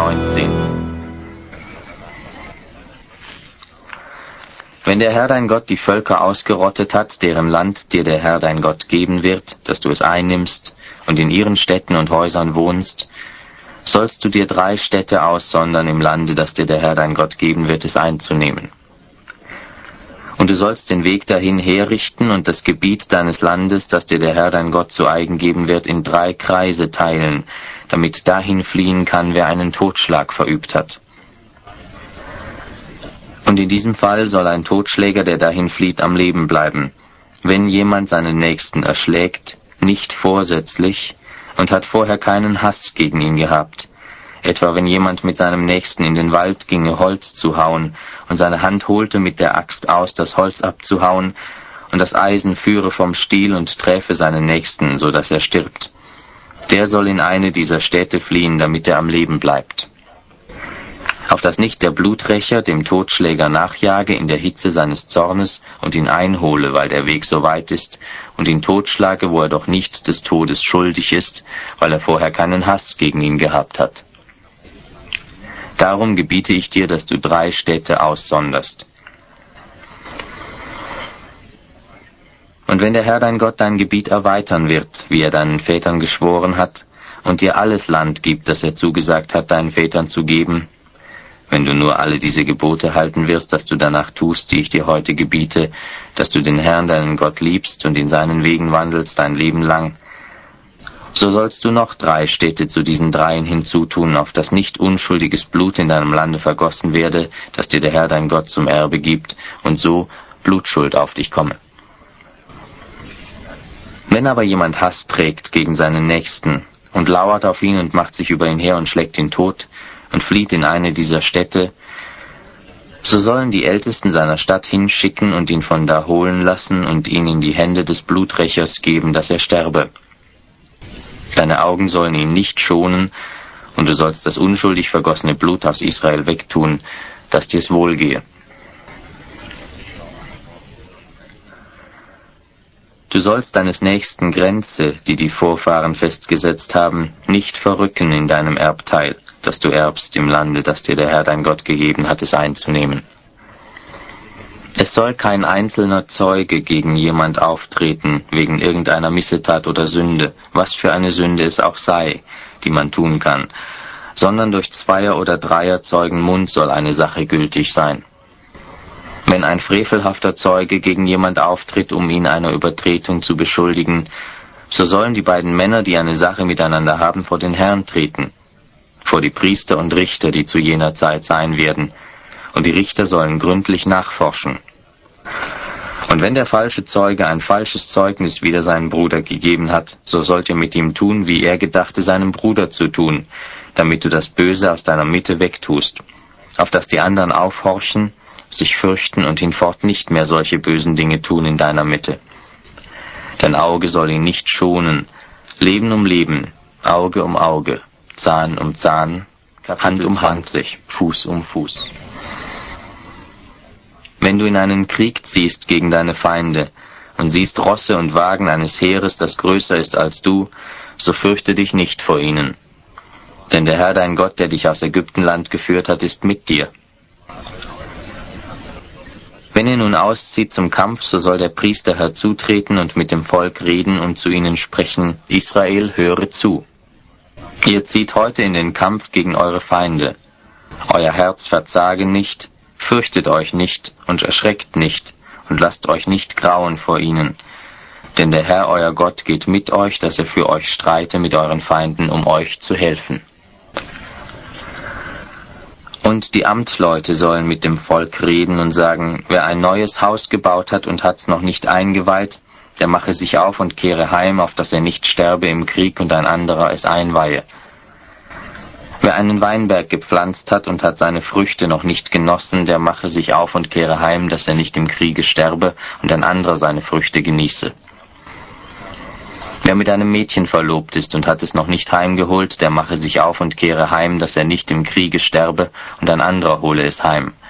19. Wenn der Herr dein Gott die Völker ausgerottet hat, deren Land dir der Herr dein Gott geben wird, dass du es einnimmst und in ihren Städten und Häusern wohnst, sollst du dir 3 Städte aussondern im Lande, das dir der Herr dein Gott geben wird, es einzunehmen. Und du sollst den Weg dahin herrichten und das Gebiet deines Landes, das dir der Herr dein Gott zu eigen geben wird, in 3 Kreise teilen, damit dahin fliehen kann, wer einen Totschlag verübt hat. Und in diesem Fall soll ein Totschläger, der dahin flieht, am Leben bleiben, wenn jemand seinen Nächsten erschlägt, nicht vorsätzlich, und hat vorher keinen Hass gegen ihn gehabt. Etwa wenn jemand mit seinem Nächsten in den Wald ginge, Holz zu hauen, und seine Hand holte mit der Axt aus, das Holz abzuhauen, und das Eisen führe vom Stiel und träfe seinen Nächsten, so dass er stirbt. Der soll in eine dieser Städte fliehen, damit er am Leben bleibt. Auf dass nicht der Bluträcher dem Totschläger nachjage in der Hitze seines Zornes und ihn einhole, weil der Weg so weit ist, und ihn totschlage, wo er doch nicht des Todes schuldig ist, weil er vorher keinen Hass gegen ihn gehabt hat. Darum gebiete ich dir, dass du 3 Städte aussonderst. Und wenn der Herr dein Gott dein Gebiet erweitern wird, wie er deinen Vätern geschworen hat, und dir alles Land gibt, das er zugesagt hat, deinen Vätern zu geben, wenn du nur alle diese Gebote halten wirst, dass du danach tust, die ich dir heute gebiete, dass du den Herrn deinen Gott liebst und in seinen Wegen wandelst dein Leben lang, so sollst du noch 3 Städte zu diesen 3 hinzutun, auf dass nicht unschuldiges Blut in deinem Lande vergossen werde, das dir der Herr dein Gott zum Erbe gibt, und so Blutschuld auf dich komme. Wenn aber jemand Hass trägt gegen seinen Nächsten und lauert auf ihn und macht sich über ihn her und schlägt ihn tot und flieht in eine dieser Städte, so sollen die Ältesten seiner Stadt hinschicken und ihn von da holen lassen und ihn in die Hände des Bluträchers geben, dass er sterbe. Deine Augen sollen ihn nicht schonen, und du sollst das unschuldig vergossene Blut aus Israel wegtun, dass dir's wohlgehe. Du sollst deines Nächsten Grenze, die die Vorfahren festgesetzt haben, nicht verrücken in deinem Erbteil, das du erbst im Lande, das dir der Herr dein Gott gegeben hat, es einzunehmen. Es soll kein einzelner Zeuge gegen jemand auftreten, wegen irgendeiner Missetat oder Sünde, was für eine Sünde es auch sei, die man tun kann, sondern durch 2er oder 3er Zeugen Mund soll eine Sache gültig sein. Wenn ein frevelhafter Zeuge gegen jemand auftritt, um ihn einer Übertretung zu beschuldigen, so sollen die beiden Männer, die eine Sache miteinander haben, vor den Herrn treten, vor die Priester und Richter, die zu jener Zeit sein werden, und die Richter sollen gründlich nachforschen. Und wenn der falsche Zeuge ein falsches Zeugnis wider seinen Bruder gegeben hat, so sollt ihr mit ihm tun, wie er gedachte, seinem Bruder zu tun, damit du das Böse aus deiner Mitte wegtust, auf dass die anderen aufhorchen, sich fürchten und hinfort nicht mehr solche bösen Dinge tun in deiner Mitte. Dein Auge soll ihn nicht schonen, Leben um Leben, Auge um Auge, Zahn um Zahn, Hand um Hand sich, Fuß um Fuß. Wenn du in einen Krieg ziehst gegen deine Feinde und siehst Rosse und Wagen eines Heeres, das größer ist als du, so fürchte dich nicht vor ihnen. Denn der Herr dein Gott, der dich aus Ägyptenland geführt hat, ist mit dir. Wenn ihr nun auszieht zum Kampf, so soll der Priester herzutreten und mit dem Volk reden und zu ihnen sprechen: Israel, höre zu. Ihr zieht heute in den Kampf gegen eure Feinde. Euer Herz verzage nicht, fürchtet euch nicht und erschreckt nicht und lasst euch nicht grauen vor ihnen. Denn der Herr euer Gott geht mit euch, dass er für euch streite mit euren Feinden, um euch zu helfen. Und die Amtleute sollen mit dem Volk reden und sagen: Wer ein neues Haus gebaut hat und hat's noch nicht eingeweiht, der mache sich auf und kehre heim, auf dass er nicht sterbe im Krieg und ein anderer es einweihe. Wer einen Weinberg gepflanzt hat und hat seine Früchte noch nicht genossen, der mache sich auf und kehre heim, dass er nicht im Kriege sterbe und ein anderer seine Früchte genieße. Wer mit einem Mädchen verlobt ist und hat es noch nicht heimgeholt, der mache sich auf und kehre heim, dass er nicht im Kriege sterbe und ein anderer hole es heim.